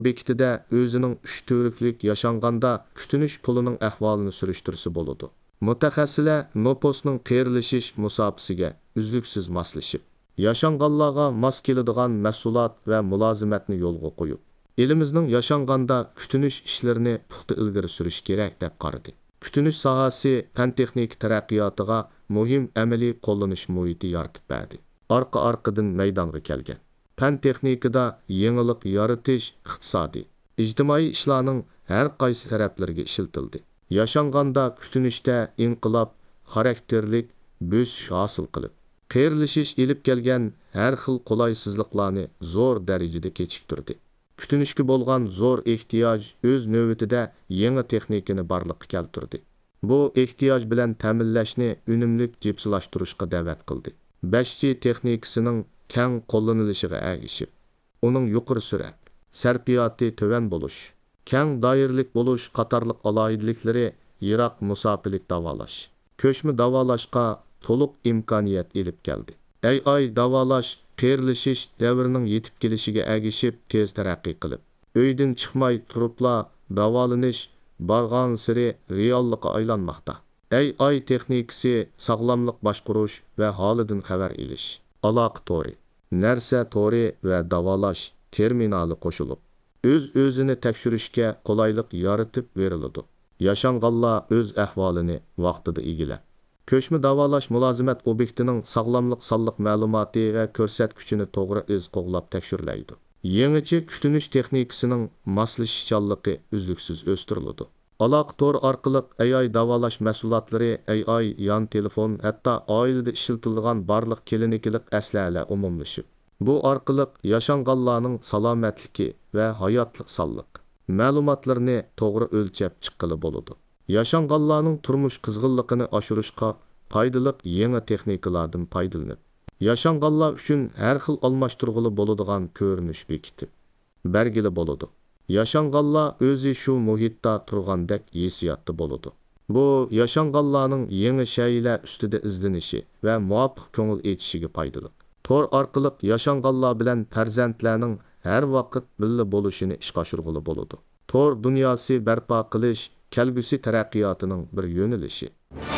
bekitida o'zining 3 tavrilik yashanganda kutinish pulining ahvolini surishtirsa bo'ladi. Mutaxassislar noposning qerilishish musofasiga uzluksiz moslashib, yashanganlarga mos keladigan mahsulot va mulozimatni yo'lga qo'yib, elimizning yashanganda kutinish ishlarini puxta ilgari surish kerak deb qaradi. Kutinish sohasi fan texnik taraqqiyotiga muhim amaliy qo'llanish muhiti yaratib berdi. Orqa-orqadan maydonga kelgan. Fan texnikada yangilik yaratish iqtisodiy, ijtimoiy ishlarning har qaysi taraflariga ishlatildi. Yashanganda kutinishda inqilob xarakterlik bo'sish hosil qilib, qerilishish elib kelgan har xil qulaysizliklarni zo'r darajada kechiktirdi. Kutinishga bo'lgan zo'r ehtiyoj o'z navbatida yangi texnikani barliqqa keltirdi. Bu ehtiyoj bilan ta'minlashni unumli jipsilashtirishga da'vat qildi. 5G texnikasining keng qo'llanilishiga ergishib, uning yuqori surat, sarfiyoti to'van bo'lish, keng doiralik bo'lish qatorliq alohidaliklari yiroq musofilik davolash, ko'chma davolashga to'liq imkoniyat elib keldi. AI davolash qerilishish davrining yetib kelishiga ergishib tez taraqqiy qilib, uydan chiqmay turibla davolanish bargan siri reallikqa aylanmoqda. AI texnikasi sog'lomlik boshqarish va holidan xabar olish, aloqa to'ri, narsa to'ri va davolash terminali qo'shilib, o'z-o'zini tekshirishga qulaylik yaratib beriladi. Yashanganlar o'z ahvolini vaqtida egilab, ko'chma davolash mulozimat obyektining sog'lomlik sonliq ma'lumoti va ko'rsatkichini to'g'ri o'z qo'llab tekshirlaydi. Yangicha kutinish texnikasining moslashishchanligi uzluksiz o'stiriladi. Aloqa to'ri orqali AI davolash mahsulotlari, AI yon telefon, hatto oilada ishlatiladigan barliq klinikalik aslihalar umumlashib, bu orqali yashanganlarning salomatligi va hayotlik sonliq ma'lumotlarini to'g'ri o'lchab chiqqili bo'ladi. Yashanganlarning turmush qizg'inligini oshirishga foydali yangi texnikalardan foydalanib, yashanganlar uchun har xil almashtirg'ili bo'ladigan ko'rinish bekitib bergili bo'ladi. Yashanganlar o'zi shu muhitda turgandek hissiyatda bo'ladi. Bu yashanganlarning yangi shaylar ustida izlanishi va muvofiq ko'ngil etishiga foydali. Tor orqali yashanganlar bilan farzandlarning har vaqt birga bo'lishini ishga oshirg'ili bo'ladi. Tor dunyosi barpo qilish kelgusi taraqqiyotining bir yo'nalishi.